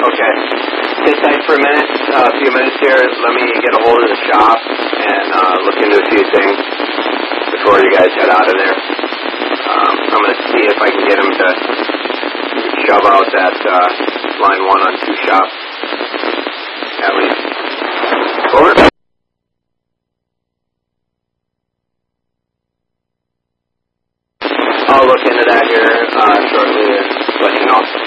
Okay. Sit tight for a few minutes here. Let me get a hold of the shop and look into a few things before you guys head out of there. I'm going to see if I can get them to shove out that line 1 on 2 shops. At least. Over. I'll look into that here shortly and let you know.